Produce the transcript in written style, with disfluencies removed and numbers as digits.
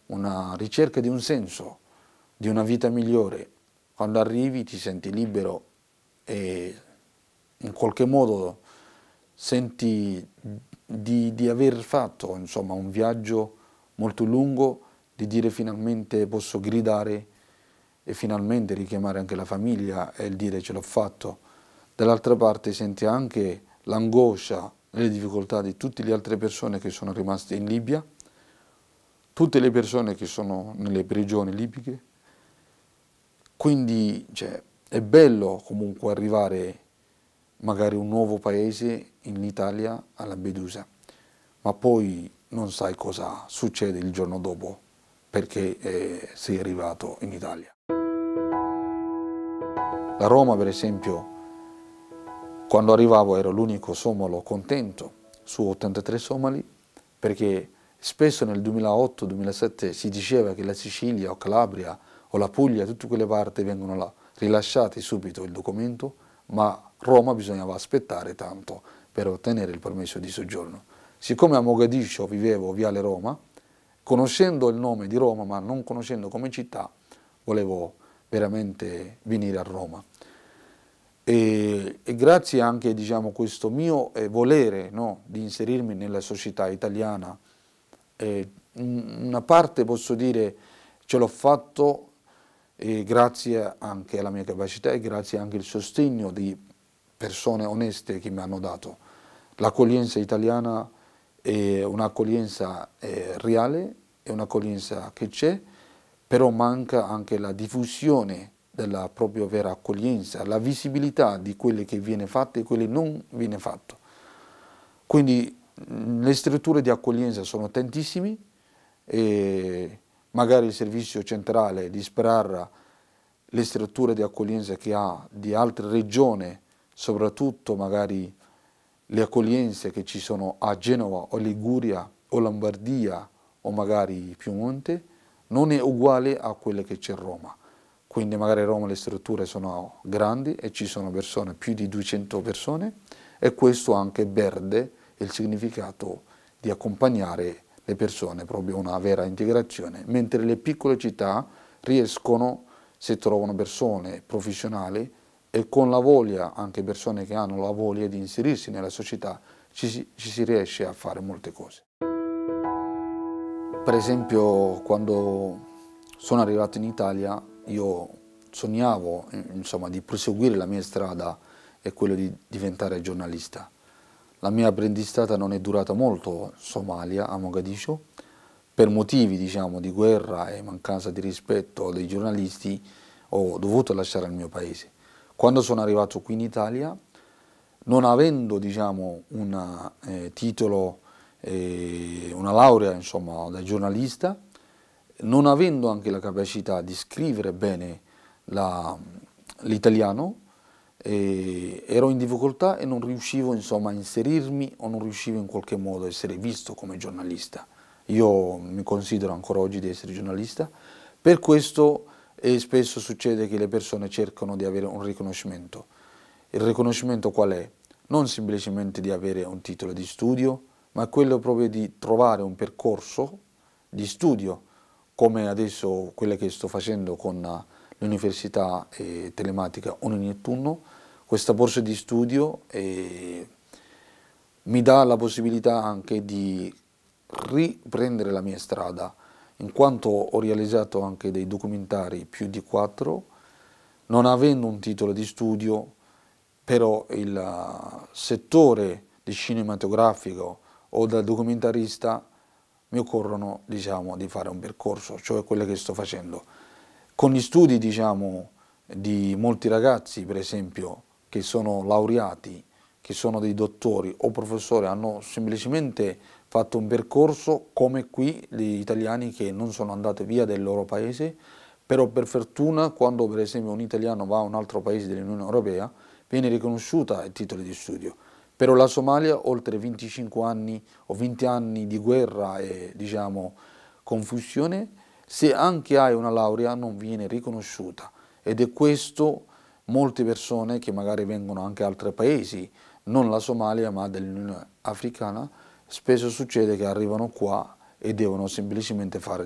una ricerca di un senso, di una vita migliore. Quando arrivi ti senti libero e in qualche modo senti di aver fatto insomma, un viaggio molto lungo, di dire finalmente posso gridare e finalmente richiamare anche la famiglia e il dire ce l'ho fatto. Dall'altra parte senti anche l'angoscia e le difficoltà di tutte le altre persone che sono rimaste in Libia, tutte le persone che sono nelle prigioni libiche. Quindi è bello comunque arrivare magari in un nuovo paese, in Italia, a Lampedusa, ma poi non sai cosa succede il giorno dopo perché sei arrivato in Italia. La Roma, per esempio, quando arrivavo ero l'unico somalo contento su 83 somali, perché spesso nel 2008-2007 si diceva che la Sicilia o Calabria o la Puglia, tutte quelle parti vengono là, rilasciati subito il documento, ma Roma bisognava aspettare tanto per ottenere il permesso di soggiorno. Siccome a Mogadiscio vivevo Viale Roma, conoscendo il nome di Roma ma non conoscendo come città, volevo veramente venire a Roma. E grazie anche a questo mio volere, no, di inserirmi nella società italiana, una parte posso dire ce l'ho fatto grazie anche alla mia capacità e grazie anche al sostegno di persone oneste che mi hanno dato. L'accoglienza italiana è un'accoglienza reale, è un'accoglienza che c'è, però manca anche la diffusione della propria vera accoglienza, la visibilità di quelle che viene fatto e quelle non viene fatto. Quindi le strutture di accoglienza sono tantissime e magari il servizio centrale di Sperarra, le strutture di accoglienza che ha di altre regioni, soprattutto magari le accoglienze che ci sono a Genova o Liguria o Lombardia o magari Piemonte, non è uguale a quelle che c'è a Roma. Quindi magari a Roma le strutture sono grandi e ci sono persone, più di 200 persone, e questo anche perde il significato di accompagnare le persone, proprio una vera integrazione, mentre le piccole città riescono, se trovano persone professionali e con la voglia, anche persone che hanno la voglia di inserirsi nella società, ci si riesce a fare molte cose. Per esempio, quando sono arrivato in Italia, io sognavo insomma, di proseguire la mia strada e quello di diventare giornalista. La mia apprendistata non è durata molto in Somalia, a Mogadiscio, per motivi di guerra e mancanza di rispetto dei giornalisti ho dovuto lasciare il mio paese. Quando sono arrivato qui in Italia, non avendo un titolo, una laurea insomma, da giornalista, non avendo anche la capacità di scrivere bene l'italiano, ero in difficoltà e non riuscivo insomma, a inserirmi o non riuscivo in qualche modo a essere visto come giornalista. Io mi considero ancora oggi di essere giornalista, per questo spesso succede che le persone cercano di avere un riconoscimento. Il riconoscimento qual è? Non semplicemente di avere un titolo di studio, ma quello proprio di trovare un percorso di studio, come adesso quelle che sto facendo con l'Università Telematica Unionettunno. Questa borsa di studio mi dà la possibilità anche di riprendere la mia strada, in quanto ho realizzato anche dei documentari, più di 4, non avendo un titolo di studio, però il settore di cinematografico o da documentarista mi occorrono di fare un percorso, cioè quello che sto facendo. Con gli studi di molti ragazzi, per esempio, che sono laureati, che sono dei dottori o professori, hanno semplicemente fatto un percorso come qui gli italiani che non sono andati via del loro paese, però per fortuna quando per esempio un italiano va a un altro paese dell'Unione Europea viene riconosciuta il titolo di studio. Però la Somalia, oltre 25 anni o 20 anni di guerra e confusione, se anche hai una laurea non viene riconosciuta, ed è questo molte persone che magari vengono anche da altri paesi, non la Somalia ma dell'Unione Africana, spesso succede che arrivano qua e devono semplicemente fare